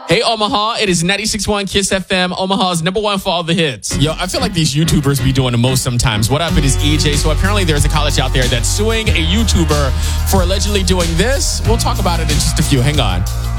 Hey, Omaha, it is 96.1 KISS FM, Omaha's number one for all the hits. Yo, I feel like these YouTubers be doing the most sometimes. What up? It is EJ. So apparently there's a college out there that's suing a YouTuber for allegedly doing this. We'll talk about it in just a few. Hang on.